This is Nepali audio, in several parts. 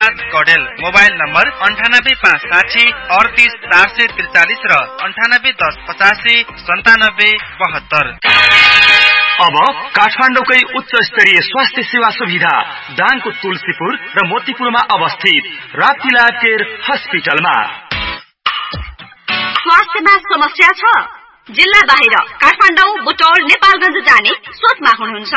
प्रसाद कडेल। मोबाइल नम्बर 9856 38443 र 981085 9772। अब काठमाडौँकै उच्च स्तरीय स्वास्थ्य सेवा सुविधा दाङको तुलसीपुर र मोतीपुरमा अवस्थित राप्तीलाल केयर हस्पिटलमा। स्वास्थ्यमा समस्या छ? जिल्ला बाहिर काठमाडौँ, बुटौल, नेपालगञ्ज जाने सोचमा हुनुहुन्छ?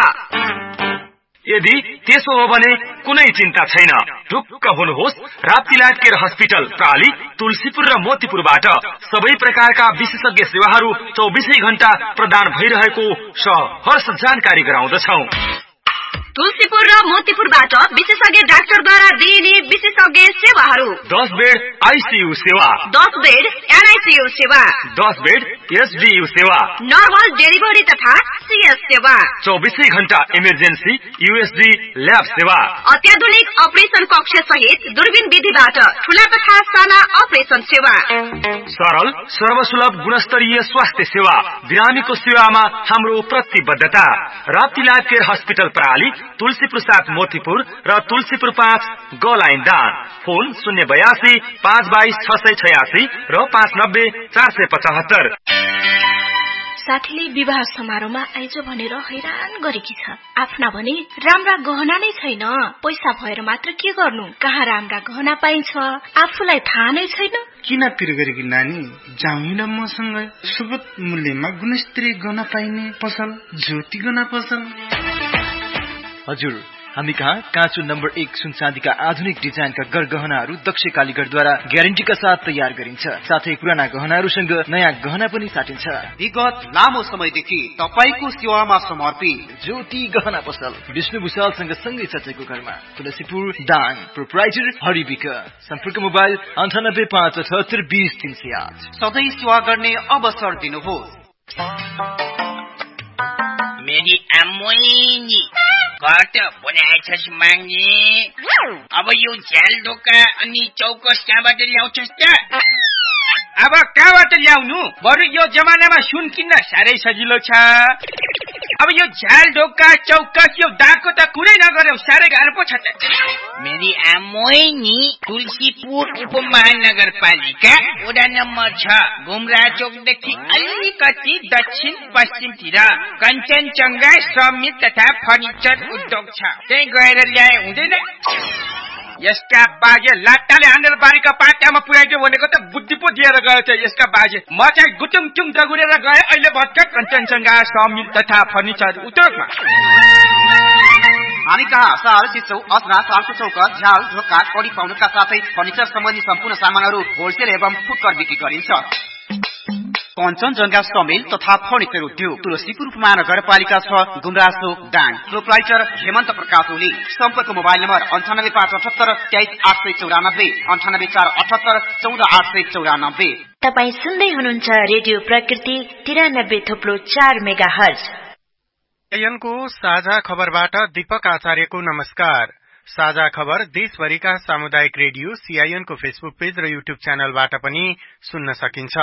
यदि त्यसो हो भने कुनै चिन्ता छैन। ढुक्क हुनुहोस्, राप्तीलाल केयर हस्पिटल प्राली, तुलसीपुर र मोतीपुरबाट सबै प्रकारका विशेषज्ञ सेवाहरू 24 घण्टा प्रदान भइरहेको सहर्ष जानकारी गराउँदछौं। तुलसीपुर र मोतीपुरबाट विशेषज्ञ डाक्टरद्वारा दिइने विशेषज्ञ सेवाहरू: 10 बेड आईसीयू सेवा, 10 बेड एनआईसीयू सेवा, 10 बेड एसडीयू सेवा, नर्मल डेलिभरी तथा सीएस सेवा, 24 घण्टा इमर्जेन्सी यूएसडी ल्याब सेवा, अत्याधुनिक अपरेसन कक्ष सहित दूरबीन विधिबाट ठूला तथा साना अपरेसन सेवा, सरल सर्वसुलभ गुणस्तरीय स्वास्थ्य सेवा। बिरामीको सेवामा हाम्रो प्रतिबद्धता। राप्तीलाल केयर हस्पिटल प्राली, तुलसीपुर 7 मोतीपुर र तुलसीपुर 5 गलाइन दान। फोन 082 522 686 र 590 475। साथीले विवाह समारोहमा आइज भनेर हैरान गरेकी छ। आफ्ना भने राम्रा गहना नै छैन। पैसा भएर मात्र के गर्नु? कहाँ राम्रा गहना पाइन्छ आफूलाई थाहा नै छैन। किन पिर गरेकी नानी? जाउँ न मसँग सुगत मूल्यमा गुणस्तरीय गहना पाइने पसल ज्योति गहना पसल। हजुर, हामी कहाँ काँचो नम्बर 1 सुन चाँदीका आधुनिक डिजाइनका गरगहनाहरू दक्ष कालीगढद्वारा ग्यारेन्टीका साथ तयार गरिन्छ। साथै पुराना गहनाहरूसँग नयाँ गहना पनि साटिन्छ। विगत लामो समयदेखि तपाईको सेवामा समर्पित ज्योति गहना पसल विष्णु भुषालसँग सँगै सचेको घरमा, तुलसीपुर दाङ। प्रोप्राइटर हरिविक। सम्पर्क मोबाइल 9857820308। सधैँ सेवा गर्ने अवसर दिनुहोस्। मेरी आमोइनी घट बनाएछस् माग्ने। अब यो झ्याल ढोका अनि चौकस कहाँबाट ल्याउँछस् त? अब कहाँबाट ल्याउनु? बरु यो जमानामा सुन किन्न साह्रै सजिलो छ। अब यो झ्याल ढोका चौकस यो दागको त कुरै नगर्यो, साह्रै गाह्रो पो छ त। मेरी आमोइनी तुलसीपुर उपमहानगरपालिका वडा नम्बर 6 घुमरा चौकदेखि अलिकति दक्षिण पश्चिमतिर कञ्चनजङ्घा श्रमिक तथा फर्निचर उद्योग छ। त्यही गएर ल्याए हुँदैन? यसका बाजे लाट्टाले हान्डलबारीका पाटामा पुर्याइदियो भनेको त बुद्धि पो दिएर गयो त यसका बाजे। म चाहिँ गुटुङचुङ दगुरेर गए अहिले भर्खर कञ्चनजङ्घा श्रमिक तथा फर्निचर उद्योगमा। हामी कहाँ सहर चिसो असना सालको चौका झ्याल ढोका कडी पाउनुका साथै फर्निचर सम्बन्धी सम्पूर्ण सामानहरू होलसेल एवं फुटकर बिक्री गरिन्छ। कञ्चनजङ्घा समेल तथा फर्निचर उद्योग, तुलसीपुर उपमहानगरपालिका 6 गुमरासो दाङ। प्रोप्राइटर हेमन्त प्रकाश ओली। सम्पर्क मोबाइल नम्बर 98578 23894 98478 14894। तपाईँ सुन्दै हुनुहुन्छ रेडियो प्रकृति 93.4 मेगाहर्ज। को साझा खबरबाट दीपक आचार्यको नमस्कार। साझा खबर देशभरिका सामुदायिक रेडियो सीआईएन को फेसबुक पेज र युट्युब च्यानलबाट पनि सुन्न सकिन्छ।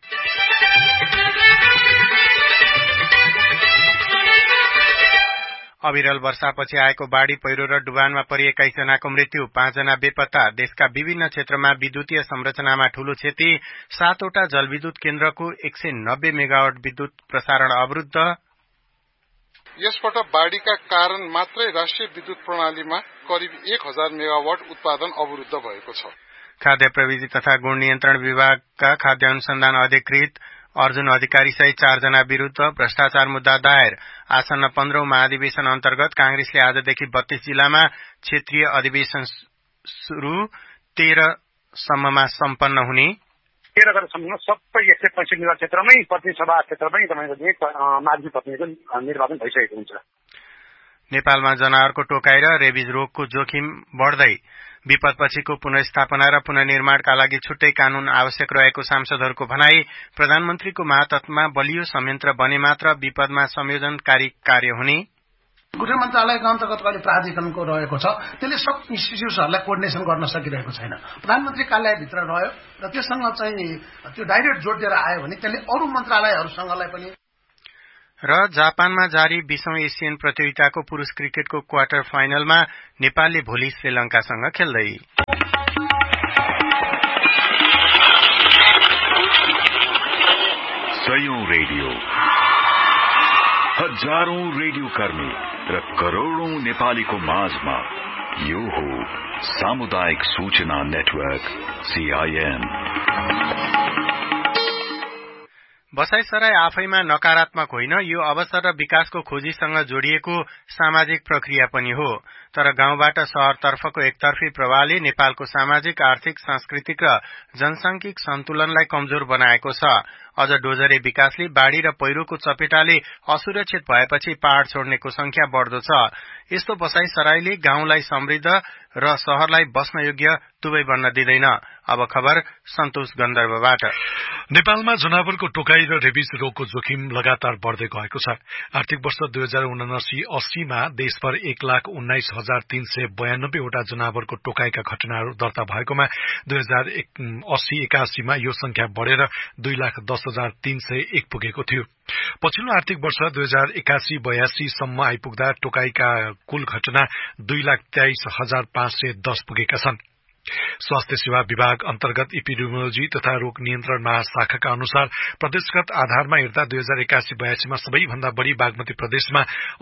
अविरल वर्षापछि आएको बाढ़ी पहिरो र डुबानमा परि 21 जनाको मृत्यु, 5 जना बेपत्ता। देशका विभिन्न क्षेत्रमा विद्युतीय संरचनामा ठूलो क्षति, 7 वटा जलविद्युत केन्द्रको 190 मेगावाट विद्युत प्रसारण अवरुद्ध। यसपल्ट बाढ़ीका कारण मात्रै राष्ट्रिय विद्युत प्रणालीमा करिब 1000 मेगावाट उत्पादन अवरुद्ध भएको छ। खाद्य प्रविधि तथा गुण नियन्त्रण विभागका खाद्य अनुसन्धान अधिकृत अर्जुन अधिकारी सहित 4 जना विरूद्ध भ्रष्टाचार मुद्दा दायर। आसन्न 15औं महाधिवेशन अन्तर्गत कांग्रेसले आजदेखि 32 जिल्लामा क्षेत्रीय अधिवेशन सुरु, 13 सम्ममा सम्पन्न हुने। 13 गतेसम्म सबै 165 निर्वाचन क्षेत्रमै प्रतिनिधि सभा क्षेत्रमै तपाईको मार्गी प्रतिनिधिको निर्वाचन भइसकेको हुन्छ। नेपालमा जनावरको टोकाइ र रेबिज रोगको जोखिम बढ्दै, विपदपछिको पुनर्स्थापना र पुनर्निर्माणका लागि छुट्टै कानून आवश्यक रहेको सांसदहरूको भनाई। प्रधानमन्त्रीको महातत्वमा बलियो संयन्त्र बने मात्र विपदमा संयोजनकारी कार्य हुने। गृह मन्त्रालयको अन्तर्गत अहिले प्राधिकरणको रहेको छ, त्यसले सब इन्स्टिट्युट्सहरूलाई कोर्डिनेसन गर्न सकिरहेको छैन। प्रधानमन्त्री कार्यालयभित्र रह्यो र त्योसँग चाहिँ त्यो डाइरेक्ट जोड दिएर आयो भने त्यसले अरू मन्त्रालयहरूसँगलाई पनि। र जापानमा जारी 20औं एशियन प्रतियोगिताको पुरुष क्रिकेटको क्वार्टर फाइनलमा नेपालले भोलि श्रीलंकासँग खेल्दै। सयौं रेडियो, हजारौं रेडियो कर्मी र करोड़ौं नेपालीको माझमा यो हो सामुदायिक सूचना नेटवर्क CIN। बसाइसराई आफैमा नकारात्मक होइन, यो अवसर र विकासको खोजीसँग जोडिएको सामाजिक प्रक्रिया पनि हो। तर गाउँबाट शहरतर्फको एकतर्फी प्रवाहले नेपालको सामाजिक, आर्थिक, सांस्कृतिक र जनसांख्यिक सन्तुलनलाई कमजोर बनाएको छ। अझ डोजरे विकासले बाढ़ी र पहिरोको चपेटाले असुरक्षित भएपछि पहाड़ छोड्नेको संख्या बढ़दो छ। यस्तो बसाइसराईले गाउँलाई समृद्ध र शहरलाई बस्न योग्य दुवै बन्न दिँदैन। अब खबर सन्तोष गन्धर्वबाट। नेपालमा जनावरको टोकाई र रेबिज रोगको जोखिम लगातार बढ़दै गएको छ। आर्थिक वर्ष 2079-80 मा देशभर 1,19,392 वटा जनावरको टोकाईका घटनाहरू दर्ता भएकोमा 2080-81 मा यो संख्या बढ़ेर 2,10,301 पुगेको थियो। पछिल्लो आर्थिक वर्ष 2081-82 सम्म आइपुग्दा टोकाईका कुल घटना 2,23,510 पुगेका छन्। स्वास्थ्य सेवा विभाग अन्तर्गत एपिडेमियोलोजी तथा रोग नियन्त्रण महाशाखाका अनुसार प्रदेशगत आधारमा हेर्दा 2081-82 मा सबैभन्दा बढ़ी बागमती प्रदेशमा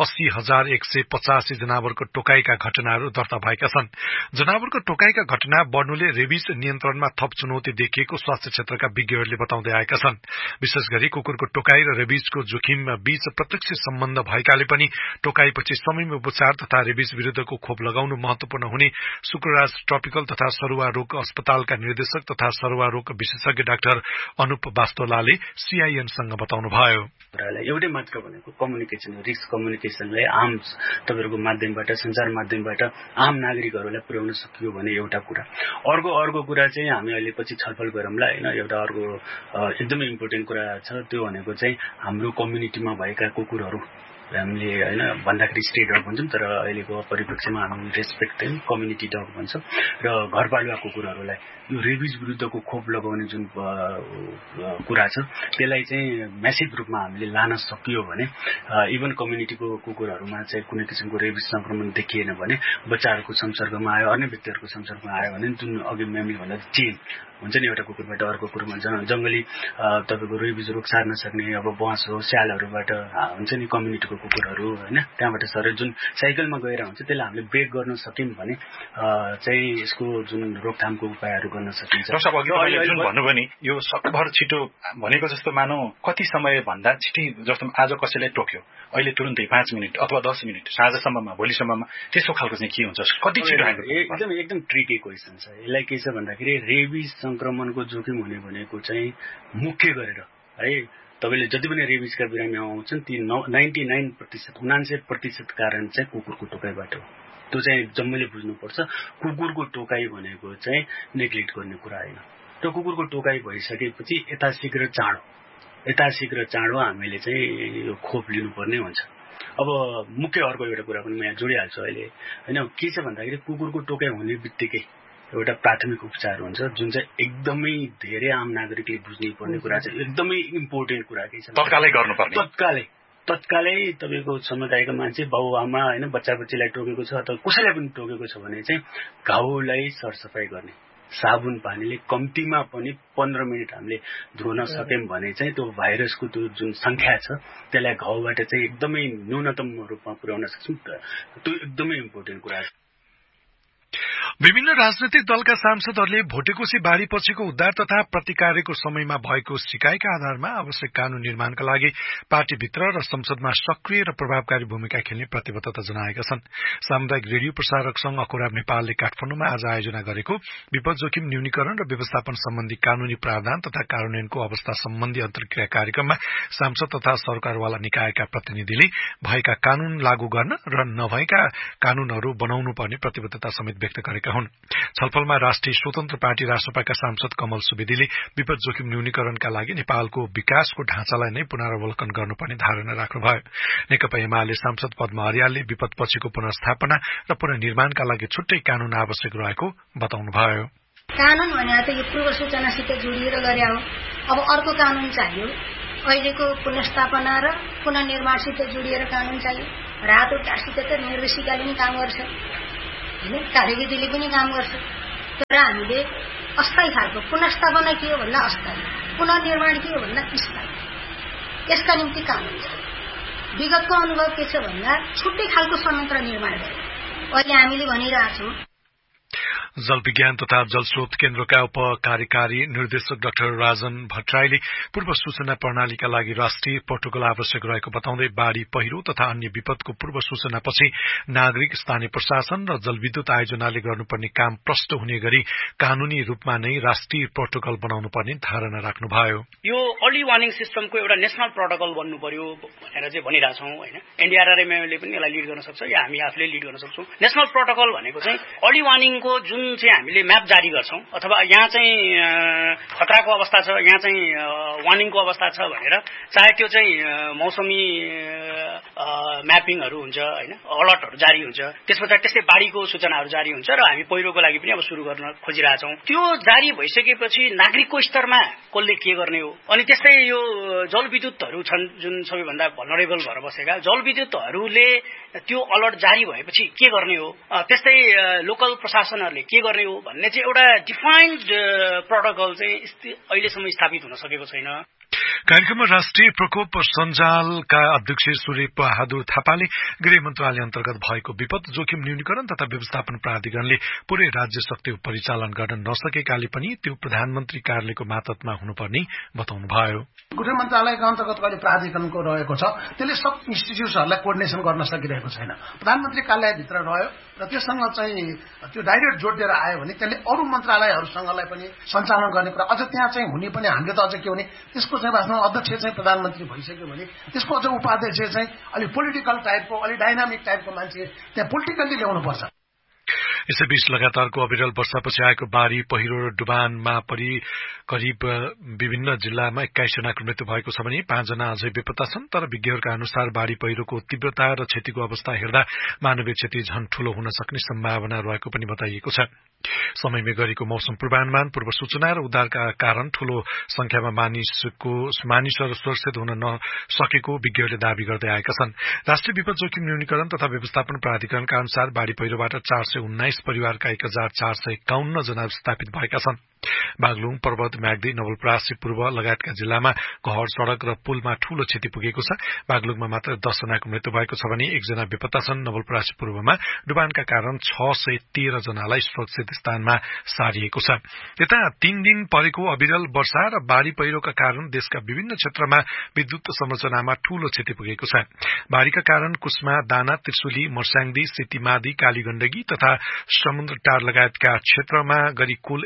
80,185 जनावरको टोकाईका घटनाहरू दर्ता भएका छन्। जनावरको टोकाईका घटना बढ़नुले रेबिज नियन्त्रणमा थप चुनौती देखिएको स्वास्थ्य क्षेत्रका विज्ञहरूले बताउँदै आएका छन्। विशेष गरी कुकुरको टोकाई र रेबिजको जोखिम बीच प्रत्यक्ष सम्बन्ध भएकाले पनि टोकाईपछि समयमा उपचार तथा रेबिज विरुद्धको खोप लगाउनु महत्वपूर्ण हुने शुक्रराज ट्रपिकल तथा सरुवा रोग अस्पतालका निर्देशक तथा सरुवा रोग विशेषज्ञ डाक्टर अनुप वास्तोलाले CIN-सँग बताउनुभयो। एउटै मात्र भनेको कम्युनिकेसन, रिस्क कम्युनिकेसनलाई आम तपाईहरुको माध्यमबाट, सञ्चार माध्यमबाट आम नागरिकहरूलाई पुर्याउन सकियो भने एउटा कुरा। अर्को कुरा चाहिँ हामी अहिले पछि छलफल गरौँला हैन। एउटा अर्को एकदमै इम्पोर्टेन्ट कुरा छ, त्यो भनेको चाहिँ हाम्रो कम्युनिटीमा भएका कुकुरहरू हामीले हैन भन्दाखेरि स्टे डग भन्छौं, तर अहिलेको परिप्रेक्ष्यमा हामी रेस्पेक्ट चाहिँ कम्युनिटी डग भन्छौं। र घरपालुवा कुकुरहरूलाई यो रेबिज विरुद्धको खोप लगाउने जुन कुरा छ त्यसलाई चाहिँ म्यासिभ रूपमा हामीले लान सकियो भने इभन कम्युनिटीको कुकुरहरूमा चाहिँ कुनै किसिमको रेबिज संक्रमण देखिएन भने बच्चाहरूको संसर्गमा आयो, अन्य व्यक्तिहरूको संसर्गमा आयो भने जुन अघि म्यामले भन्दा चेन हुन्छ नि, एउटा कुकुरबाट अर्को कुकुरमा जंगली तपाईको रेबिज रोग सार्न सक्ने अब बस हो, स्यालहरूबाट हुन्छ नि कम्युनिटीको कुकुरहरू हैन, त्यहाँबाट सर जुन साइकलमा गएर हुन्छ त्यसलाई हामीले ब्रेक गर्न सक्यौं भने चाहिँ यसको जुन रोकथामको उपायहरू गर्न सकिन्छ। जुन भन्नुभयो नि यो सकभर छिटो भनेको जस्तो मानौ कति समय भन्दा छिटै, जस्तो आज कसैलाई टोक्यो अहिले तुरुन्तै 5 मिनेट अथवा 10 मिनेट साँझसम्ममा भोलिसम्ममा त्यस्तो खालको चाहिँ के हुन्छ, कति छिटो एकदम ट्रिकी क्वेसन छ। यसलाई के छ भन्दाखेरि रेबिज संक्रमणको जोखिम हुने भनेको चाहिँ मुख्य गरेर है तपाईले जति पनि रेबिजका बिरामी आउँछन् ती 99% कारण चाहिँ कुकुरको टोकाइबाट हो। त्यो चाहिँ जम्मैले बुझ्नुपर्छ। कुकुरको टोकाई भनेको चाहिँ नेग्लेक्ट गर्ने कुरा हैन। त्यो कुकुरको टोकाई भइसकेपछि यथाशीघ्र चाँडो हामीले चाहिँ यो खोप लिनुपर्ने हुन्छ। अब मुख्य अर्को एउटा कुरा पनि म यहाँ जोडिहाल्छु अहिले हैन। के छ भन्दाखेरि कुकुरको टोकाई हुने बित्तिकै एउटा प्राथमिक उपचार हुन्छ जुन चाहिँ एकदमै धेरै आम नागरिकले बुझ्नै पर्ने कुरा छ। एकदमै इम्पोर्टेन्ट कुरा के छ, तत्कालै गर्नुपर्ने, तत्कालै तपाईको समुदायको मान्छे बाबुआमा हैन बच्चाबच्चीलाई टोकेको छ अथवा कसैलाई पनि टोकेको छ भने चाहिँ घाउलाई सरसफाई गर्ने साबुन पानीले कम्तीमा पनि 15 मिनेट हामीले धुन सक्यौं भने चाहिँ त्यो भाइरसको त्यो जुन संख्या छ त्यसलाई घाउबाट चाहिँ एकदमै न्यूनतम रूपमा पुर्याउन सक्छौं। त्यो एकदमै इम्पोर्टेन्ट कुरा छ। विभिन्न राजनैतिक दलका सांसदहरूले भोटेकोशी बाढ़ी पछिको उद्धार तथा प्रतिकार्यको समयमा भएको सिकाइका आधारमा आवश्यक कानून निर्माणका लागि पार्टीभित्र र संसदमा सक्रिय र प्रभावकारी भूमिका खेल्ने प्रतिबद्धता जनाएका छन्। सामुदायिक रेडियो प्रसारक संघ अखुराब नेपालले काठमाडौँमा आज आयोजना गरेको विपद जोखिम न्यूनीकरण र व्यवस्थापन सम्बन्धी कानूनी प्रावधान तथा कार्यान्वयनको अवस्था सम्बन्धी अन्तर्क्रिया कार्यक्रममा सांसद तथा सरकारवाला निकायका प्रतिनिधिले भएका कानून लागू गर्न र नभएका कानूनहरू बनाउनु पर्ने प्रतिबद्धता समेत व्यक्त गरेका हुन्। छलफलमा राष्ट्रिय स्वतन्त्र पार्टी राष्ट्रपाका सांसद कमल सुवेदीले विपद जोखिम न्यूनीकरणका लागि नेपालको विकासको ढाँचालाई नै पुनरावलोकन गर्नुपर्ने धारणा राख्नुभयो। नेकपा एमाले सांसद पद्म अर्यालले विपद पछिको पुनर्स्थापना र पुनर्निर्माणका लागि छुट्टै कानून आवश्यक रहेको बताउनुभयो। कानून भनेर त यो पूर्व सूचनासित जोडिएर गरे हो। अब अर्को कानून चाहियो। अहिलेको पुनर्स्थापना र पुनर्निर्माणसित जोडिएर कानून चाहियो। रातो टाटसित त निर्देशिकाले पनि काम गर्छ हैन, कार्यविधिले पनि काम गर्छ। तर हामीले अस्थायी खालको पुनर्स्थापना के हो भन्दा अस्थायी, पुनर्निर्माण के हो भन्दा स्थायी, यसका निम्ति कानून छ। विगतको अनुभव के छ भन्दा छुट्टै खालको संयन्त्र निर्माण गर्यो। अहिले हामीले भनिरहेछौँ जल विज्ञान तथा जलस्रोत केन्द्रका उप कार्यकारी निर्देशक डाक्टर राजन भट्टराईले पूर्व सूचना प्रणालीका लागि राष्ट्रिय प्रोटोकल आवश्यक रहेको बताउँदै बाढ़ी पहिरो तथा अन्य विपदको पूर्व सूचनापछि नागरिक, स्थानीय प्रशासन र जलविद्युत आयोजनाले गर्नुपर्ने काम प्रष्ट हुने गरी कानूनी रूपमा नै राष्ट्रिय प्रोटोकल बनाउनु पर्ने धारणा राख्नुभयो। यो अर्ली वार्निङ सिस्टमको एउटा नेशनल प्रोटोकल बन्नु पर्यो भनेर चाहिँ भनिरहेछौँ हैन। एनडीआरआरएमले पनि यसलाई लिड गर्न सक्छ या हामी आफूले लिड गर्न सक्छौँ। नेशनल प्रोटोकल भनेको चाहिँ अर्ली वार्निङको जुन चाहिँ हामीले म्याप जारी गर्छौं अथवा यहाँ चाहिँ खतराको अवस्था छ, यहाँ चाहिँ वार्निङको अवस्था छ भनेर, चाहे त्यो चाहिँ मौसमी म्यापिङहरू हुन्छ हैन, अलर्टहरू जारी हुन्छ, त्यसपछि त्यस्तै बाढीको सूचनाहरू जारी हुन्छ र हामी पहिरोको लागि पनि अब सुरु गर्न खोजिरहेछौं। त्यो जारी भइसकेपछि नागरिकको स्तरमा कसले के गर्ने हो, अनि त्यस्तै यो जलविद्युतहरू छन् जुन सबैभन्दा भलनरेबल भएर बसेका, जलविद्युतहरूले त्यो अलर्ट जारी भएपछि के गर्ने हो, त्यस्तै लोकल प्रशासनहरूले के गर्ने हो भन्ने चाहिँ एउटा डिफाइन्ड प्रोटोकल चाहिँ अहिलेसम्म स्थापित हुन सकेको छैन। कार्यक्रममा राष्ट्रिय प्रकोप सञ्जालका अध्यक्ष सूर्य बहादुर थापाले गृह मन्त्रालय अन्तर्गत भएको विपद जोखिम न्यूनीकरण तथा व्यवस्थापन प्राधिकरणले पुरै राज्य शक्ति परिचालन गर्न नसकेकाले पनि त्यो प्रधानमन्त्री कार्यालयको मातहतमा हुनुपर्ने बताउनुभयो। गृह मन्त्रालयका अन्तर्गत अहिले प्राधिकरणको रहेको छ, त्यसले सब इन्स्टिट्युटहरूलाई कोर्डिनेसन गर्न सकिरहेको छैन। प्रधानमन्त्री कार्यालयभित्र रह्यो र त्योसँग चाहिँ त्यो डाइरेक्ट जोडिएर आयो भने त्यसले अरू मन्त्रालयहरूसँगलाई पनि सञ्चालन गर्ने कुरा अझ त्यहाँ चाहिँ हुने पनि। हामीले त अझ के हुने त्यसको चाहिँ वास्तवमा अध्यक्ष चाहिँ प्रधानमन्त्री भइसक्यो भने त्यसको अझ उपाध्यक्ष चाहिँ अलिक पोलिटिकल टाइपको, अलिक डाइनामिक टाइपको मान्छे त्यहाँ पोलिटिकल्ली ल्याउनुपर्छ। यसैबीच लगातारको अविरल वर्षापछि आएको बाढ़ी पहिरो र डुबानमा परि करिब विभिन्न जिल्लामा 21 जनाको मृत्यु भएको छ भने 5 जना अझै बेपत्ता छन्। तर विज्ञहरूका अनुसार बाढ़ी पहिरोको तीव्रता र क्षतिको अवस्था हेर्दा मानवीय क्षति झन ठूलो हुन सक्ने सम्भावना रहेको पनि बताइएको छ। समयमै गरेको मौसम पूर्वानुमान, पूर्व सूचना र उद्धारका कारण ठूलो संख्यामा मानिसहरू सुरक्षित हुन नसकेको विज्ञहरूले दावी गर्दै आएका छन्। राष्ट्रिय विपद जोखिम न्यूनीकरण तथा व्यवस्थापन प्राधिकरणका अनुसार बाढ़ी पहिरोबाट 419 परिवारका 1451 जना स्थापित भएका छन्। बागलुङ, पर्वत, म्याग्दी, नवलपरासी पूर्व लगायतका जिल्लामा घर, सड़क र पुलमा ठूलो क्षति पुगेको छ। बागलुङमा मात्र 10 जनाको मृत्यु भएको छ भने 1 जना बेपत्ता छन्। नवलपरासी पूर्वमा डुबानका कारण 613 जनालाई सुरक्षित स्थानमा सारिएको छ। यता 3 दिन परेको अविरल वर्षा र बाढ़ी पहिरोका कारण देशका विभिन्न क्षेत्रमा विद्युत संरचनामा ठूलो क्षति पुगेको छ। बाढ़ीका कारण कुस्मा, दाना, त्रिशुली, मर्स्याङदी, सेतीमादी, कालीगण्डकी तथा समुद्रटार लगायतका क्षेत्रमा गरी कुल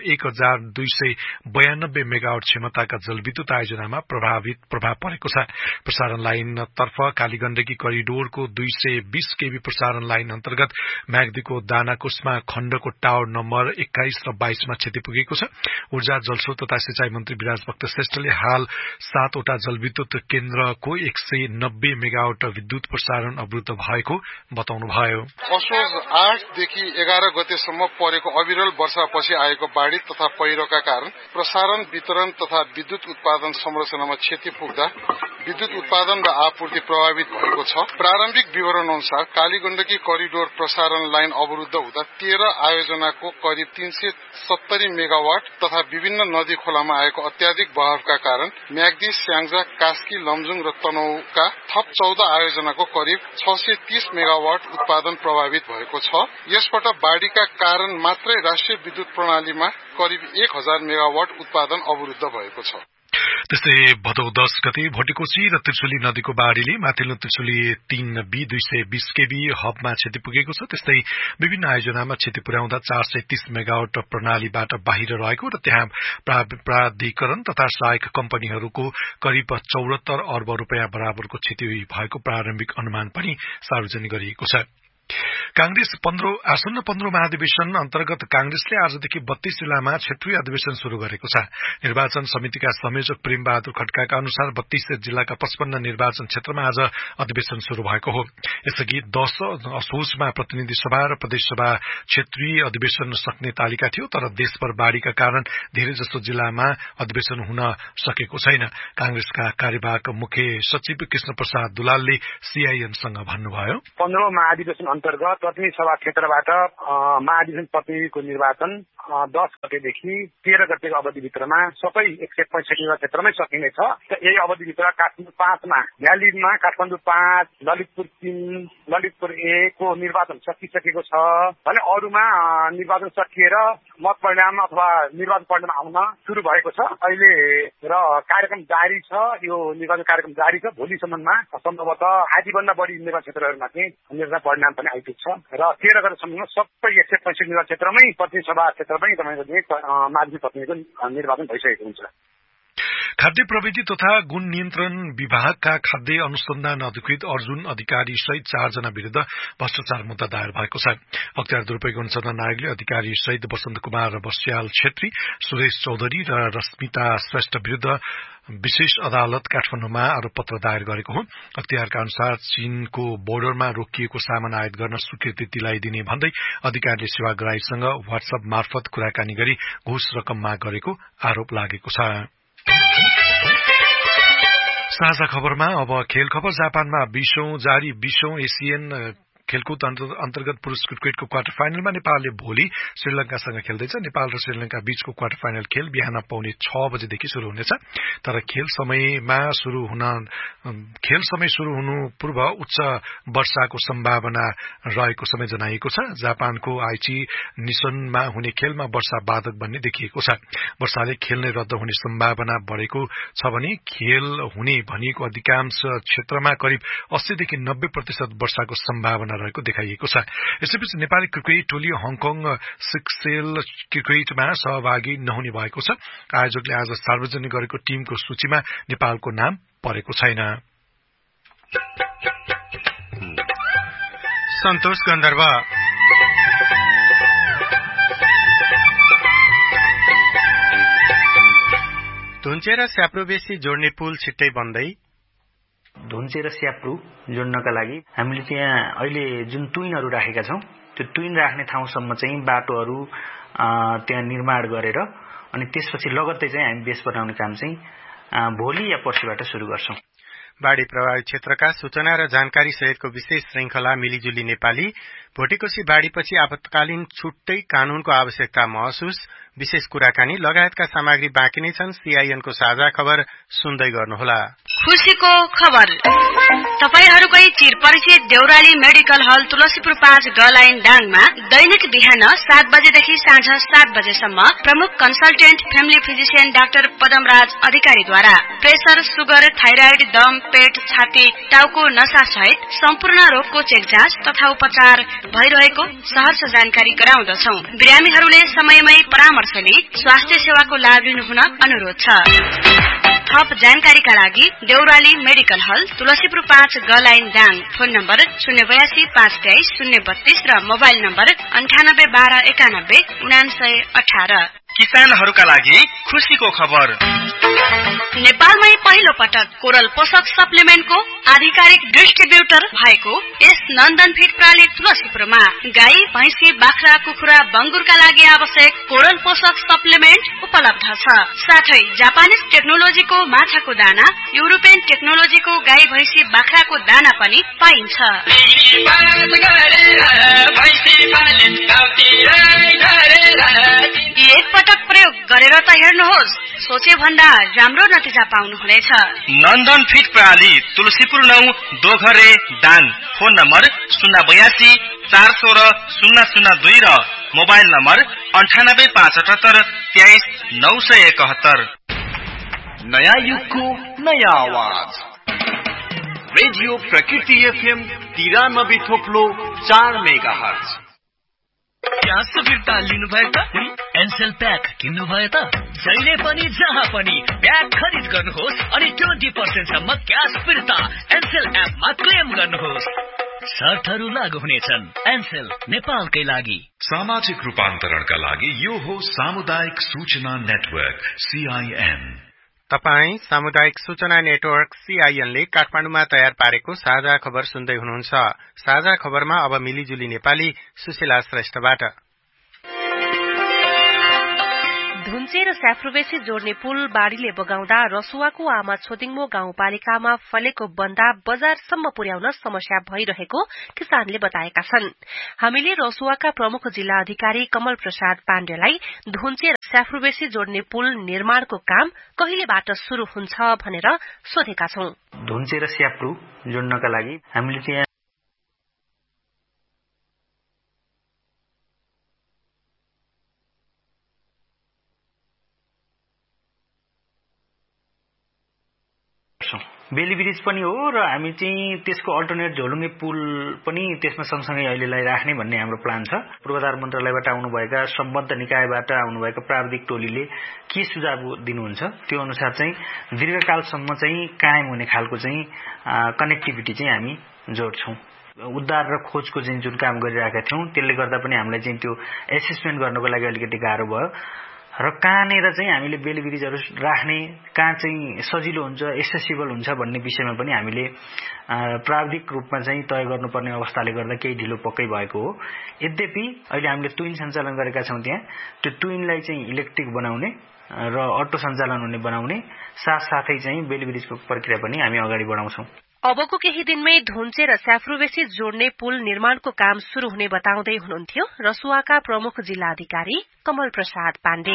1292 मेगावाट क्षमताका जलविद्युत आयोजनामा प्रभाव परेको छ। प्रसारण लाइनतर्फ कालीगण्डकी करिडोरको 220 केबी प्रसारण लाइन अन्तर्गत म्याग्दीको दानाकुस्मा खण्डको टावर नम्बर 21 र 22 मा क्षति पुगेको छ। ऊर्जा, जलस्रोत तथा सिंचाई मन्त्री विराज भक्त श्रेष्ठले हाल 7 वटा जलविद्युत केन्द्रको 190 मेगावाट विद्युत प्रसारण अवरुद्ध भएको बताउनुभयो। असोज 8 देखि 11 गतेसम्म परेको अविरल वर्षापछि आएको बाढ़ी तथा पहिरोका कारण प्रसारण, वितरण तथा विद्युत उत्पादन संरचनामा क्षति पुग्दा विद्युत उत्पादन र आपूर्ति प्रभावित भएको छ। प्रारम्भिक विवरण अनुसार कालीगण्डकी करिडोर प्रसारण लाइन अवरुद्ध हुँदा 13 आयोजनाको करिब 370 मेगावाट तथा विभिन्न नदी खोलामा आएको अत्याधिक बहावका कारण म्याग्दी, स्याङ्जा, कास्की, लमजुङ र तनहुका थप 14 आयोजनाको करिब 630 मेगावाट उत्पादन प्रभावित भएको छ। यसबाट बाढ़ीका कारण मात्रै राष्ट्रिय विद्युत प्रणालीमा करिब 1000 मेगावाट उत्पादन अवरुद्ध भएको छ। त्यस्तै भदौ 10 गते भोटेकोशी र त्रिशुली नदीको बाढ़ीले माथिल्लो त्रिशुली 3B 220 केबी हबमा क्षति पुगेको छ। त्यस्तै विभिन्न आयोजनामा क्षति पुर्याउँदा 430 मेगावाट प्रणालीबाट बाहिर रहेको र त्यहाँ प्राधिकरण तथा सहायक कम्पनीहरूको करिब 74 अर्ब रुपियाँ बराबरको क्षति भएको प्रारम्भिक अनुमान पनि सार्वजनिक गरिएको छ। कांग्रेस आसन्न 15 महाधिवेशन अन्तर्गत कांग्रेसले आजदेखि 32 जिल्लामा क्षेत्रीय अधिवेशन शुरू गरेको छ। निर्वाचन समितिका संयोजक प्रेम बहादुर खड्काका अनुसार 32 जिल्लाका 55 निर्वाचन क्षेत्रमा आज अधिवेशन शुरू भएको हो। यसअघि 10 असोजमा प्रतिनिधि सभा र प्रदेश सभा क्षेत्रीय अधिवेशन सक्ने तालिका थियो, तर देशभर बाढ़ीका कारण धेरै जसो जिल्लामा अधिवेशन हुन सकेको छैन। कांग्रेसका कार्यवाहक मुख्य सचिव कृष्ण प्रसाद दुलालले सीआईएनसँग भन्नुभयो, 15 महाधिवेशन अन्तर्गत प्रतिनिधि सभा क्षेत्रबाट महाधिवेशन प्रतिनिधिको निर्वाचन 10 गतेदेखि 13 गतेको अवधिभित्रमा सबै 165 क्षेत्रमै सकिनेछ। यही अवधिभित्र काठमाडौँ 5 मा भ्यालीमा काठमाडौँ 5, ललितपुर 3, ललितपुर 1 को निर्वाचन सकिसकेको छ भने अरूमा निर्वाचन सकिएर मत परिणाम अथवा निर्वाचन परिणाम आउन सुरु भएको छ। अहिले र कार्यक्रम जारी छ, यो निर्वाचन कार्यक्रम जारी छ। भोलिसम्ममा सम्भवतः आधीभन्दा बढी निर्वाचन क्षेत्रहरूमा चाहिँ निर्वाचन परिणाम पनि आइपुग्छ र 13 गतेसम्म सबै 165 निर्वाचन क्षेत्रमै प्रतिनिधि सभा क्षेत्रमै तपाईँको महाधिवेशन प्रतिनिधिको निर्वाचन भइसकेको हुन्छ। खाद्य प्रविधि तथा गुण नियन्त्रण विभागका खाद्य अनुसन्धान अधिकृत अर्जुन अधिकारी सहित 4 जना विरुद्ध भ्रष्टाचार मुद्दा दायर भएको छ। अख्तियार दुरूपयोग अनुसन्धान आयोगले अधिकारी सहित वसन्त कुमार बस्याल छेत्री, सुरेश चौधरी र रश्मिता श्रेष्ठ विरुद्ध विशेष अदालत काठमाडौँमा आरोप पत्र दायर गरेको हो। अख्तियारका अनुसार चीनको बोर्डरमा रोकिएको सामान आयात गर्न स्वीकृति दिलाइदिने भन्दै अधिकारीले सेवाग्राहीसँग व्हाट्सएप मार्फत कुराकानी गरी घुस रकम माग गरेको आरोप लागेको छ। साझा खबरमा अब खेल खबर। जापानमा 20औं एसियन खेलकुद अन्तर्गत पुरुष क्रिकेटको क्वार्टर फाइनलमा नेपालले भोलि श्रीलंकासँग खेल्दैछ। नेपाल र श्रीलंका बीचको क्वार्टर फाइनल खेल बिहान पाउने 6 बजेदेखि शुरू हुनेछ। तर खेल समय शुरू हुनु पूर्व उच्च वर्षाको सम्भावना रहेको समय जनाइएको छ। जापानको आइची निसनमा हुने खेलमा वर्षा बाधक बन्ने देखिएको छ। वर्षाले खेल नै रद्द हुने सम्भावना बढेको छ भने खेल हुने भनिएको अधिकांश क्षेत्रमा करिब 80 देखि 90% वर्षाको सम्भावना रहेको देखाइएको छ। यसैबीच नेपाली क्रिकेट टोली हङकङ सिक्सेल क्रिकेटमा सहभागी नहुने भएको छ। आयोजकले आज सार्वजनिक गरेको टीमको सूचीमा नेपालको नाम परेको छैन। सन्तोष गन्धर्व धुन्चे र स्याप्रोबेसी जोड्ने पुल छिट्टै बन्दै। धुन्चे र स्याप्रु जोड्नका लागि हामीले त्यहाँ अहिले जुन टुइनहरू राखेका छौं, त्यो टुइन राख्ने ठाउँसम्म चाहिँ बाटोहरू त्यहाँ निर्माण गरेर अनि त्यसपछि लगत्तै चाहिँ हामी बेस बनाउने काम चाहिँ भोलि या पर्सिबाट सुरु गर्छौं। बाढ़ी प्रभावित क्षेत्रका सूचना र जानकारी सहितको विशेष श्रृंखला मिलिजुली नेपाली भोटेकोशी बाढ़ीपछि आपतकालीन छुट्टै कानूनको आवश्यकता महसुस, विशेष कुराकानी लगायतका सामग्री बाँकी नै छन्। सीआईएनको साझा खबर सुन्दै गर्नुहोला। खुशीको खबर। तपाईहरुकै चिरपरिचित देउराली मेडिकल हल तुलसीपुर 5 गलाइन डाङमा दैनिक बिहान 7 बजेदेखि साँझ 7 बजेसम्म प्रमुख consultant family physician doctor Padamraj अधिकारीद्वारा प्रेसर, सुगर, थाइराइड, दम, पेट, छाती, टाउको नसा सहित सम्पूर्ण रोगको चेक जाँच तथा उपचार भइरहेको सहर्ष जानकारी गराउँदछौ। बिरामीहरूले समयमै परामर्श लिई स्वास्थ्य सेवाको लाभ लिनुहुन अनुरोध छ। थप जानकारीका लागि देउराली मेडिकल हल तुलसीपुर 5 गलाइन डाङ, फोन नम्बर 082 523 032 र मोबाइल नम्बर 9812919918। किसानहरूका लागि खुशीको खबर। नेपालमै पहिलो पटक कोरल पोषक सप्लिमेन्टको आधिकारिक डिस्ट्रिब्युटर भएको यस नन्दन फिड प्रणाली तुलसीपुरमा गाई, भैँसी, बाख्रा, कुखुरा, बंगुरका लागि आवश्यक कोरल पोषक सप्लिमेन्ट उपलब्ध छ। साथै जापानिज टेक्नोलोजीको माछाको दाना, युरोपियन टेक्नोलोजीको गाई, भैँसी, बाख्राको दाना पनि पाइन्छ। एक पटक प्रयोग गरेर त हेर्नुहोस्, सोचे भन्दा राम्रो नतिजा पाउनुहुनेछ। नन्दन फिड प्रणाली तुलसीपुर 9 दोघरे दाङ, फोन नम्बर 082 416 002 र मोबाइल नम्बर 9857 23 971। नयाँ युगको नयाँ आवाज रेडियो प्रकृति एफएम 93.4 मेगाहर्ज। ग्यास फिर्ता लिनुभयो त? एनसेल प्याक किन्नुभयो त? जहिले पनि जहाँ पनि प्याक खरिद गर्नुहोस् अनि 20% सम्म ग्यास फिर्ता एनसेल एपमा क्लेम गर्नुहोस्। शर्तहरू लागू हुनेछन्। एनसेल नेपालकै लागि। सामाजिक रूपान्तरणका लागि यो हो सामुदायिक सूचना नेटवर्क CIN। तपाई सामुदायिक सूचना नेटवर्क CIN ले काठमाडौँमा तयार पारेको साझा खबर सुन्दै हुनुहुन्छ। साझा खबरमा अब मिलिजुली नेपाली सुशीला श्रेष्ठबाट। धुन्चे र स्याफ्रुबेसी जोड्ने पुल बाढ़ीले बगाउँदा रसुवाको आमा छोदिङमो गाउँपालिकामा फलेको बन्दा बजारसम्म पुर्याउन समस्या भइरहेको किसानले बताएका छन्। हामीले रसुवाका प्रमुख जिल्ला अधिकारी कमल प्रसाद पाण्डेलाई धुन्चे र स्याफ्रुबेसी जोड्ने पुल निर्माणको काम कहिलेबाट शुरू हुन्छ भनेर सोधेका छौं। धुन्चे र स्याफ्रु जोड्नका लागि हामीले चाहिँ बेली ब्रिज पनि हो र हामी चाहिँ त्यसको अल्टरनेट झोलुङ्गे पुल पनि त्यसमा सँगसँगै अहिलेलाई राख्ने भन्ने हाम्रो प्लान छ। पूर्वाधार मन्त्रालयबाट आउनुभएका सम्बद्ध निकायबाट आउनुभएका प्राविधिक टोलीले के सुझाव दिनुहुन्छ त्यो अनुसार चाहिँ दीर्घकालसम्म चाहिँ कायम हुने खालको चाहिँ कनेक्टिभिटी चाहिँ हामी जोड्छौं। उद्धार र खोजको चाहिँ जुन काम गरिरहेका थियौं त्यसले गर्दा पनि हामीलाई चाहिँ त्यो एसेसमेन्ट गर्नको लागि अलिकति गाह्रो भयो र कहाँनेर चाहिँ हामीले बेली ब्रिजहरू राख्ने, कहाँ चाहिँ सजिलो हुन्छ, एक्सेसिबल हुन्छ भन्ने विषयमा पनि हामीले प्राविधिक रूपमा चाहिँ तय गर्नुपर्ने अवस्थाले गर्दा केही ढिलो पक्कै भएको हो। यद्यपि अहिले हामीले ट्विन सञ्चालन गरेका छौं। त्यहाँ त्यो ट्विनलाई चाहिँ इलेक्ट्रिक बनाउने र अटो सञ्चालन हुने बनाउने साथसाथै चाहिँ बेली ब्रिजको प्रक्रिया पनि हामी अगाडि बढाउँछौं। अबको केही दिनमै धुन्चे र स्याफ्रुबेसी जोड्ने पुल निर्माणको काम शुरू हुने बताउँदै हुनुहुन्थ्यो रसुवाका प्रमुख जिल्ला अधिकारी कमल प्रसाद पाण्डे।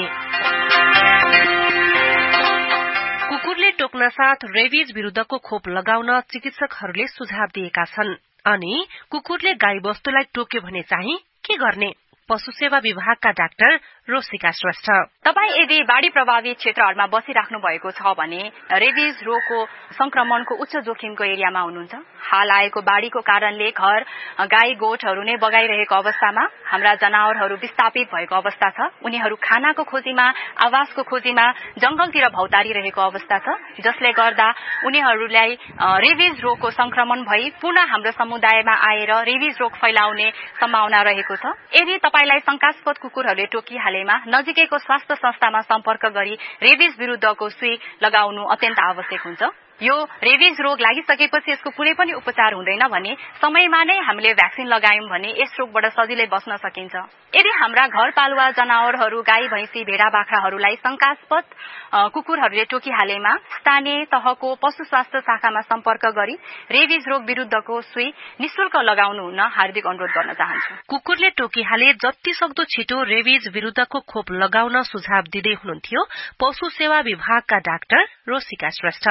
कुकुरले टोक्न साथ रेबिज विरूद्धको खोप लगाउन चिकित्सकहरूले सुझाव दिएका छन्। अनि कुकुरले गाई वस्तुलाई टोक्यो भने चाहिँ के गर्ने? पशु सेवा विभागका डाक्टर रोसिका श्रेष्ठ। तपाई यदि बाढ़ी प्रभावित क्षेत्रहरूमा बसिराख्नु भएको छ भने रेबिज रोगको संक्रमणको उच्च जोखिमको एरियामा हुनुहुन्छ। हाल आएको बाढ़ीको कारणले घर, गाई गोठहरू नै बगाइरहेको अवस्थामा हाम्रा जनावरहरू विस्थापित भएको अवस्था छ। उनीहरू खानाको खोजीमा, आवासको खोजीमा जंगलतिर भौतारिरहेको अवस्था छ, जसले गर्दा उनीहरूलाई रेबिज रोगको संक्रमण भई पुनः हाम्रो समुदायमा आएर रेबिज रोग फैलाउने सम्भावना रहेको छ। यदि तपाईलाई शंकास्पद कुकुरहरूले टोकिहालेमा नजिकैको स्वास्थ्य संस्थामा सम्पर्क गरी रेबिज विरूद्धको सुई लगाउनु अत्यन्त आवश्यक हुन्छ। यो रेबिज रोग लागिसकेपछि यसको कुनै पनि उपचार हुँदैन भने समयमा नै हामीले भ्याक्सिन लगायौं भने यस रोगबाट सजिलै बच्न सकिन्छ। यदि हाम्रा घरपालुवा जनावरहरू गाई भैंसी भेडा बाख्राहरूलाई शंकास्पद कुकुरहरूले टोकिहालेमा स्थानीय तहको पशु स्वास्थ्य शाखामा सम्पर्क गरी रेबिज रोग विरूद्धको सुई निशुल्क लगाउनु हुन हार्दिक अनुरोध गर्न चाहन्छु। कुकुरले टोकिहाले जति सक्दो छिटो रेबिज विरूद्धको खोप लगाउन सुझाव दिँदै हुनुहुन्थ्यो पशु सेवा विभागका डाक्टर रोसिका श्रेष्ठ।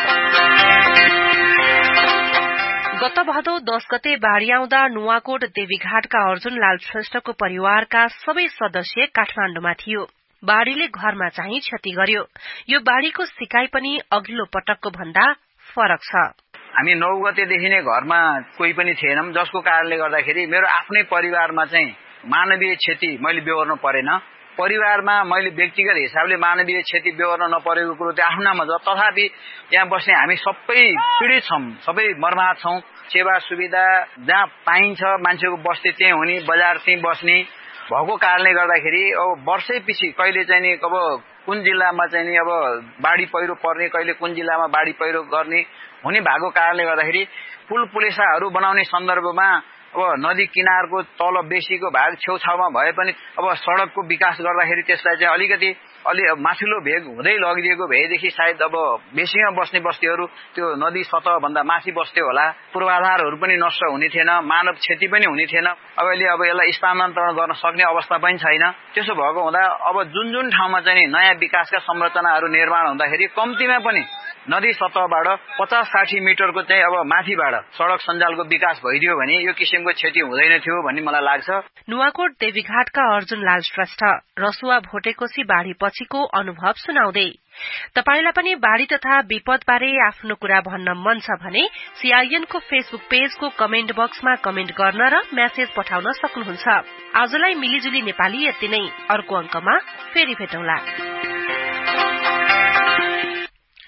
गत भदौ 10 गते बाढ़ी आउँदा नुवाकोट देवीघाटका अर्जुन लाल श्रेष्ठको परिवारका सबै सदस्य काठमाण्डुमा थियो। बाढ़ीले घरमा चाहिँ क्षति गर्यो। यो बाढ़ीको सिकाइ पनि अघिल्लो पटकको भन्दा फरक छ। हामी 9 गतेदेखि नै घरमा कोही पनि थिएनौं, जसको कारणले गर्दाखेरि मेरो आफ्नै परिवारमा चाहिँ मानवीय क्षति मैले बेहोर्नु परेन। परिवारमा मैले व्यक्तिगत हिसाबले मानवीय क्षति बेहोर्न नपरेको कुरो त्यो आफ्नामा छ। तथापि यहाँ बस्ने हामी सबै पीडित छौं, सबै मर्माहत छौं। सेवा सुविधा जहाँ पाइन्छ मान्छेको बस्ती त्यही हुने, बजार त्यही बस्ने भएको कारणले गर्दाखेरि अब वर्षैपछि कहिले चाहिँ नि अब कुन जिल्लामा चाहिँ नि अब बाढ़ी पहिरो पर्ने, कहिले कुन जिल्लामा बाढ़ी पहिरो गर्ने हुने भएको कारणले गर्दाखेरि पुल पुलेसाहरू बनाउने सन्दर्भमा अब नदी किनारको तल बेसीको भाग छेउछाउमा भए पनि अब सड़कको विकास गर्दाखेरि त्यसलाई चाहिँ अलिकति माथिल्लो भेग हुँदै लगिदिएको भएदेखि सायद अब बेसीमा बस्ने बस्तीहरू त्यो नदी सतह भन्दा माथि बस्थ्यो होला। पूर्वाधारहरू पनि नष्ट हुने थिएन, मानव क्षति पनि हुने थिएन। अब यसलाई स्थानान्तरण गर्न सक्ने अवस्था पनि छैन। त्यसो भएको हुँदा अब जुन ठाउँमा चाहिँ नयाँ विकासका संरचनाहरू निर्माण हुँदाखेरि कम्तीमा पनि नदी सतहबाट 50-60 मिटरको चाहिँ अब माथिबाट सड़क सञ्जालको विकास भइदियो भने यो किसिमको क्षति हुँदैन थियो भन्ने मलाई लाग्छ। नुवाकोट देवीघाटका अर्जुन लाल श्रेष्ठ रसुवा भोटेकोशी बाढ़ी पछिको अनुभव सुनाउँदै तपाईलाई पनि बाढ़ी तथा विपद बारे आफ्नो कुरा भन्न मन छ भने CIN को फेसबुक पेजको कमेन्ट बक्समा कमेन्ट गर्न र मेसेज पठाउन सक्नुहुन्छ। आजलाई मिलिजुली नेपाली यति नै। अर्को अंकमा फेरि भेटौँला।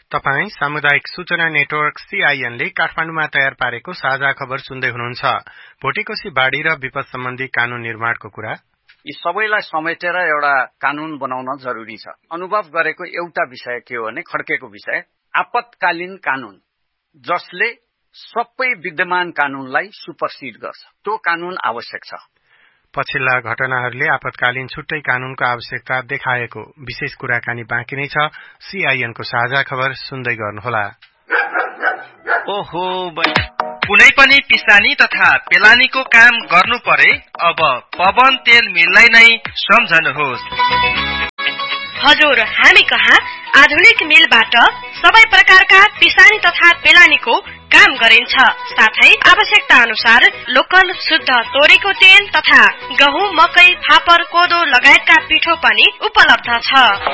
तपाई सामुदायिक सूचना नेटवर्क CIN ले काठमाडौँमा तयार पारेको साझा खबर सुन्दै हुनुहुन्छ। भोटेकोशी बाढ़ी र विपद सम्बन्धी कानून निर्माणको कुरा। यी सबैलाई समेटेर एउटा कानून बनाउन जरुरी छ। अनुभव गरेको एउटा विषय के हो भने खड्केको विषय आपतकालीन कानून, जसले सबै विद्यमान कानूनलाई सुपरसिड गर्छ। त्यो कानून आवश्यक छ। पछिल्ला घटनाहरूले आपतकालीन छुट्टै कानूनको आवश्यकता देखाएको विशेष कुराकानी बाँकी नै छ। CIN को साझा खबर सुन्दै गर्नुहोला। ओहो, कुनै पनि पिसानी तथा पेलानीको काम गर्नु परे अब पवन तेल मिललाई नै सम्झनुहोस्। हजुर, हामी कहाँ आधुनिक मिलबाट सबै प्रकारका पिसानी तथा पेलानीको काम गरिन्छ। साथै आवश्यकता अनुसार लोकल शुद्ध तोरीको तेल तथा गहुँ, मकै, फापर, कोदो लगायतका पिठो पनि उपलब्ध छ।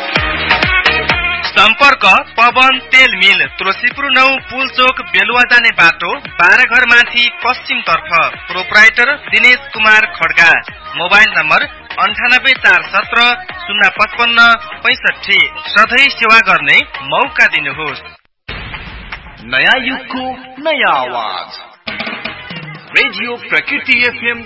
सम्पर्क पवन तेल मिल, तुलसीपुर 9 पुलचोक, बेलुवा जाने बाटो, 12 घर माथि पश्चिम तर्फ। Proprietor Dinesh Kumar Kharga. Mobile number 984170 05565। सधैँ सेवा गर्ने मौका दिनुहोस्। नयाँ युगको नयाँ आवाज, रेडियो प्रकृति FM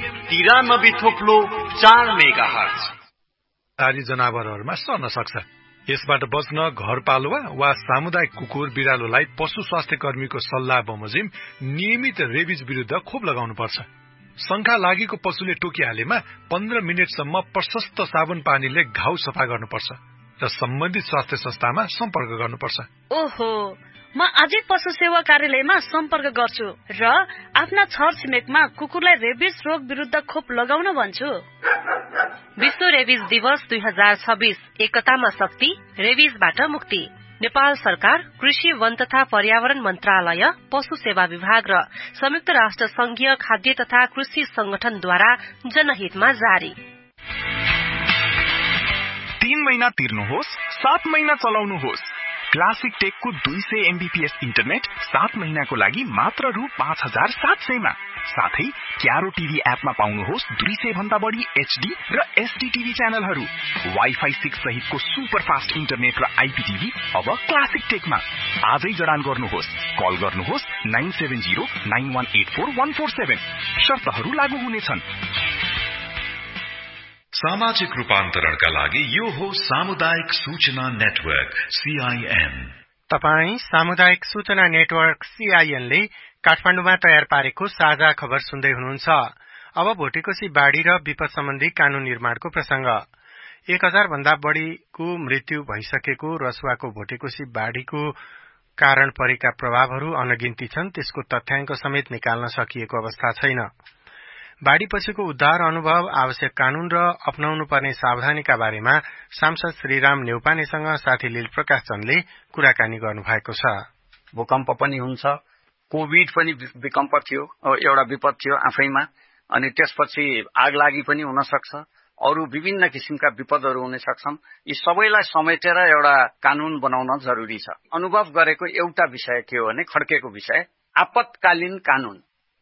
93.4 मेगाहर्ज। सारी जनावरहरूमा सर्न सक्छ। यसबाट बच्न घरपालुवा वा सामुदायिक कुकुर बिरालोलाई पशु स्वास्थ्य कर्मीको सल्लाह बमोजिम नियमित रेबिज विरुद्ध खोप लगाउनुपर्छ। शंका लागेको पशुले टोकिहालेमा 15 मिनेटसम्म प्रशस्त साबुन पानीले घाउ सफा गर्नुपर्छ र सम्बन्धित स्वास्थ्य संस्थामा सम्पर्क गर्नुपर्छ। ओहो, म आजै पशु सेवा कार्यालयमा सम्पर्क गर्छु र आफ्ना छरछिमेकमा कुकुरलाई रेबिज रोग विरुद्ध खोप लगाउन भन्छु। विश्व रेबिज दिवस 2026, एकतामा शक्ति, रेबिजबाट मुक्ति। नेपाल सरकार, कृषि, वन तथा पर्यावरण मन्त्रालय, पशु सेवा विभाग र संयुक्त राष्ट्र संघीय खाद्य तथा कृषि संगठनद्वारा जनहितमा जारी। 3 महिना तिर्नुहोस्, 7 महिना चलाउनुहोस्। क्लासिक टेकको 200 MBPS इन्टरनेट 7 महिनाको लागि मात्र रु 5700 मा। साथै क्यारो टिभी एपमा पाउनुहोस् 200 भन्दा बढी HD र SD टिभी च्यानलहरू। वाइफाई 6 सहितको सुपर फास्ट इन्टरनेट र IPTV अब क्लासिक टेकमा। आजै जडान गर्नुहोस्। कल गर्नुहोस् 9709184147। शर्तहरू लागू हुनेछन्। सामाजिक रूपान्तरणका लागि यो हो सामुदायिक सूचना नेटवर्क CIN। तपाई सामुदायिक सूचना नेटवर्क CIN ले काठमाडौँमा तयार पारेको साझा खबर सुन्दै हुनुहुन्छ। अब भोटेकोशी बाढ़ी र विपद सम्बन्धी कानून निर्माणको प्रसंग। 1000 भन्दा बढ़ीको मृत्यु भइसकेको रसुवाको भोटेकोशी बाढ़ीको कारण परेका प्रभावहरू अनगिन्ती छन्। त्यसको तथ्याङ्क समेत निकाल्न सकिएको अवस्था छैन। बाढ़ीपछिको उद्धार अनुभव, आवश्यक कानून र अपनाउनु पर्ने सावधानीका बारेमा सांसद श्रीराम नेउपानेसँग साथी लील प्रकाश चन्दले कुराकानी गर्नुभएको छ। भूकम्प पनि हुन्छ, कोभिड पनि विकम्प थियो, एउटा विपद थियो आफैमा, अनि त्यसपछि आगलागी पनि हुन सक्छ, अरू विभिन्न किसिमका विपदहरू हुन सक्छन्। यी सबैलाई समेटेर एउटा कानून बनाउन जरुरी छ। अनुभव गरेको एउटा विषय के हो भने खड्केको विषय आपतकालीन कानून,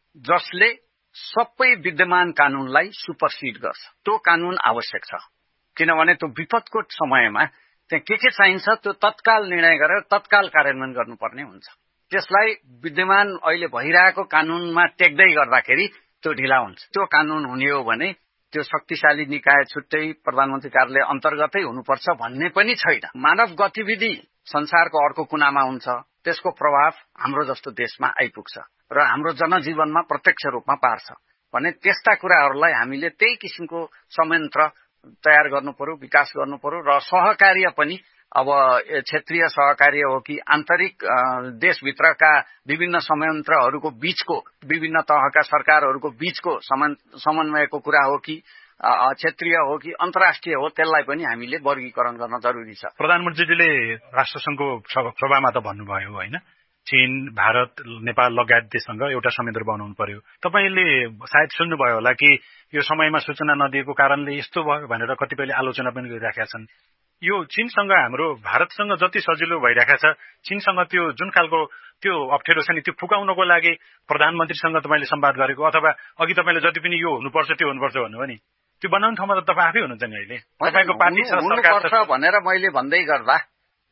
जसले सबै विद्यमान कानूनलाई सुपरसिड गर्छ। त्यो कानून आवश्यक छ, किनभने त्यो विपदको समयमा त्यहाँ के चाहिन्छ त्यो तत्काल निर्णय गरेर तत्काल कार्यान्वयन गर्नुपर्ने हुन्छ। त्यसलाई विद्यमान अहिले भइरहेको कानूनमा टेक्दै गर्दाखेरि त्यो ढिला हुन्छ। त्यो कानून हुने हो भने त्यो शक्तिशाली निकाय छुट्टै प्रधानमन्त्री कार्यालय अन्तर्गतै हुनुपर्छ भन्ने पनि छैन। मानव गतिविधि संसारको अर्को कुनामा हुन्छ, त्यसको प्रभाव हाम्रो जस्तो देशमा आइपुग्छ र हाम्रो जनजीवनमा प्रत्यक्ष रूपमा पार्छ भने त्यस्ता कुराहरूलाई हामीले त्यही किसिमको संयन्त्र तयार गर्नु पर्यो, विकास गर्नु पर्यो र सहकार्य पनि अब क्षेत्रीय सहकार्य हो कि आन्तरिक देशभित्रका विभिन्न संयन्त्रहरूको बीचको, विभिन्न तहका सरकारहरूको बीचको समन्वयको कुरा हो कि क्षेत्रीय हो कि अन्तर्राष्ट्रिय हो, त्यसलाई पनि हामीले वर्गीकरण गर्न जरुरी छ। प्रधानमन्त्रीजीले राष्ट्रसङ्घको सभामा त भन्नुभयो होइन, चीन, भारत, नेपाल लगायत देशसँग एउटा संयन्त्र बनाउनु पर्यो। तपाईले सायद सुन्नुभयो होला कि यो समयमा सूचना नदिएको कारणले यस्तो भयो भनेर कतिपयले आलोचना पनि गरिराखेका छन्। यो चीनसँग हाम्रो भारतसँग जति सजिलो भइरहेको छ, चीनसँग त्यो जुन खालको त्यो अप्ठ्यारो छ नि त्यो फुकाउनको लागि प्रधानमन्त्रीसँग तपाईले संवाद गरेको अथवा अघि तपाईले जति पनि यो हुनुपर्छ त्यो हुनुपर्छ भन्नुभयो नि, त्यो बनाउने ठाउँमा त तपाईँ आफै हुनुहुन्छ नि। अहिले तपाईको पार्टी छ, सरकार छ भनेर मैले भन्दै गर्दा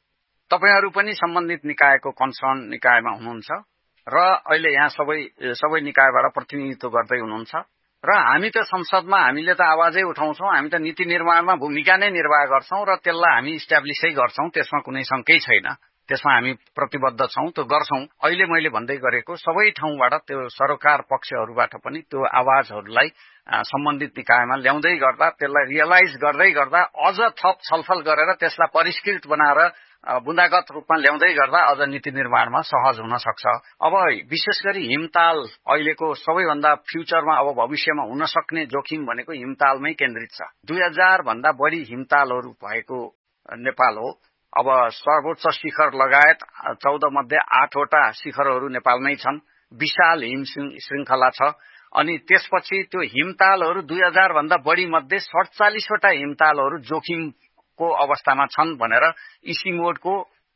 तपाईहरू पनि सम्बन्धित निकायको कन्सर्न निकायमा हुनुहुन्छ र अहिले यहाँ सबै निकायबाट प्रतिनिधित्व गर्दै हुनुहुन्छ र हामी त संसदमा हामीले त आवाजै उठाउँछौं, हामी त नीति निर्माणमा भूमिका नै निर्वाह गर्छौं र त्यसलाई हामी इस्टाब्लिसै गर्छौं, त्यसमा कुनै शंकै छैन, त्यसमा हामी प्रतिबद्ध छौं, त्यो गर्छौं। अहिले मैले भन्दै गरेको सबै ठाउँबाट त्यो सरकार पक्षहरूबाट पनि त्यो आवाजहरूलाई सम्बन्धित निकायमा ल्याउँदै गर्दा, त्यसलाई रियलाइज गर्दै गर्दा अझ थप छलफल गरेर त्यसलाई परिष्कृत बनाएर बुँदागत रूपमा ल्याउँदै गर्दा अझ नीति निर्माणमा सहज हुन सक्छ। अब विशेष गरी हिमताल अहिलेको सबैभन्दा फ्युचरमा अब भविष्यमा हुन सक्ने जोखिम भनेको हिमतालमै केन्द्रित छ। 2000 भन्दा बढी हिमतालहरू भएको नेपाल हो। अब सर्वोच्च शिखर लगायत 14 मध्ये 8 वटा शिखरहरू नेपालमै छन्। विशाल हिम श्रृंखला छ। अनि त्यसपछि त्यो हिमतालहरू 2000 भन्दा बढी मध्ये 47 वटा हिमतालहरू जोखिमको अवस्थामा छन् भनेर इसिमोडको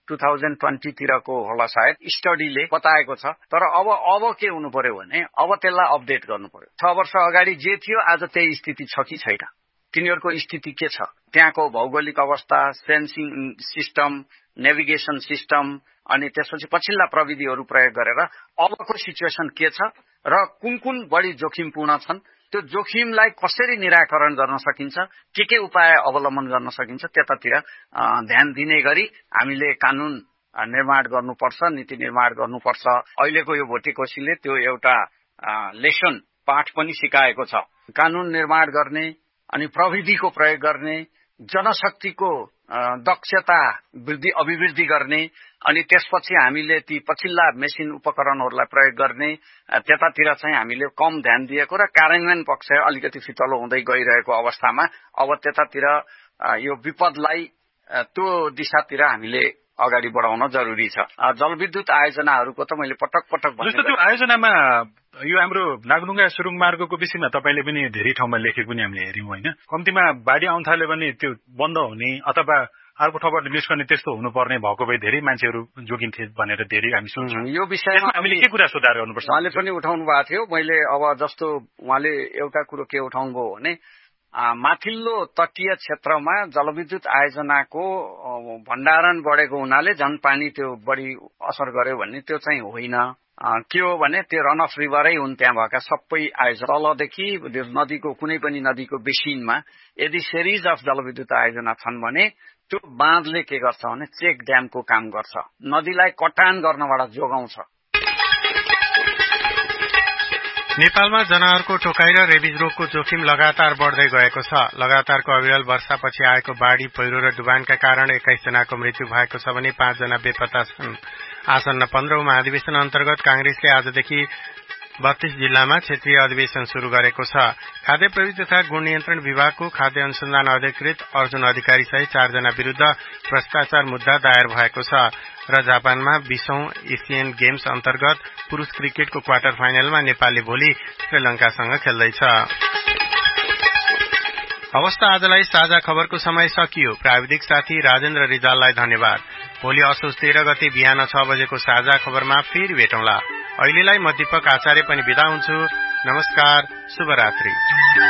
2020 तिरको होला सायद स्टडीले बताएको छ। तर अब के हुनु पर्यो भने अब त्यसलाई अपडेट गर्नु पर्यो। 6 वर्ष अगाडि जे थियो आज त्यही स्थिति छ कि छैन, तिनीहरूको स्थिति के छ, त्यहाँको भौगोलिक अवस्था, सेन्सिङ सिस्टम, नेभिगेसन सिस्टम अनि त्यसपछि पछिल्ला प्रविधिहरू प्रयोग गरेर अबको सिचुएसन के छ र कुन बढी जोखिमपूर्ण छन्, त्यो जोखिमलाई कसरी निराकरण गर्न सकिन्छ, के उपाय अवलम्बन गर्न सकिन्छ त्यतातिर ध्यान दिने गरी हामीले कानून निर्माण गर्नुपर्छ, नीति निर्माण गर्नुपर्छ। अहिलेको यो भोटेकोसीले त्यो एउटा लेसन पाठ पनि सिकाएको छ। कानून निर्माण गर्ने अनि प्रविधिको प्रयोग गर्ने, जनशक्तिको दक्षता अभिवृद्धि गर्ने अनि त्यसपछि हामीले ती पछिल्ला मेसिन उपकरणहरूलाई प्रयोग गर्ने, त्यतातिर चाहिँ हामीले कम ध्यान दिएको र कार्यान्वयन पक्ष अलिकति फितलो हुँदै गइरहेको अवस्थामा अब त्यतातिर यो विपदलाई त्यो दिशातिर हामीले अगाडि बढाउन जरुरी छ। जलविद्युत आयोजनाहरूको त मैले पटक भने जस्तो त्यो आयोजनामा यो हाम्रो नागढुङ्गा सुरुङ मार्गको विषयमा तपाईले पनि धेरै ठाउँमा लेखेको पनि हामीले हेर्यौं हैन। कम्तीमा बाढी आउन थाले भने त्यो बन्द हुने अथवा अर्को ठाउँबाट निस्कने त्यस्तो हुनुपर्ने भएको भए धेरै मान्छेहरू जोगिन्थे भनेर धेरै हामी सोच्छौं। यो विषयमा हामीले के कुरा सुधार गर्नुपर्छ? उहाँले पनि उठाउनु भएको थियो। मैले अब जस्तो उहाँले एउटा कुरो के उठाउनु भयो भने माथिल्लो तटीय क्षेत्रमा जलविद्युत आयोजनाको भण्डारण बढेको हुनाले झन पानी त्यो बढी असर गर्यो भन्ने त्यो चाहिँ होइन। के हो भने त्यो रन अफ रिभरै हुन् त्यहाँ भएका सबै आयोजना। तलदेखि नदीको कुनै पनि नदीको बेसिनमा यदि सिरिज अफ जलविद्युत आयोजना छन् भने त्यो बाँधले के गर्छ भने चेक ड्यामको काम गर्छ, नदीलाई कटान गर्नबाट जोगाउँछ। नेपालमा जनावरको टोकाई र रेबिज रोगको जोखिम लगातार बढ्दै गएको छ। लगातारको अविरल वर्षापछि आएको बाढ़ी, पहिरो र डुबानका कारण 21 जनाको मृत्यु भएको छ भने 5 जना बेपत्ता छन्। आसन्न 15औं महाधिवेशन अन्तर्गत कांग्रेसले आजदेखि 32 जिल्लामा क्षेत्रीय अधिवेशन शुरू गरेको छ। खाद्य प्रविधि तथा गुण नियन्त्रण विभागको खाद्य अनुसन्धान अधिकृत अर्जुन अधिकारी सहित 4 जना विरूद्ध भ्रष्टाचार मुद्दा दायर भएको छ र जापानमा 20औं एशियन गेम्स अन्तर्गत पुरुष क्रिकेटको क्वार्टर फाइनलमा नेपालले भोलि श्रीलंकासँग खेल्दैछ। अवस्था आजलाई साझा खबरको समय सकियो। प्राविधिक साथी राजेन्द्र रिजाललाई धन्यवाद। भोलि असोज 13 गते बिहान 6 बजेको साझा खबरमा फेरि भेटौँला। अहिलेलाई म दीपक आचार्य पनि बिदा हुन्छु। नमस्कार, शुभरात्रि।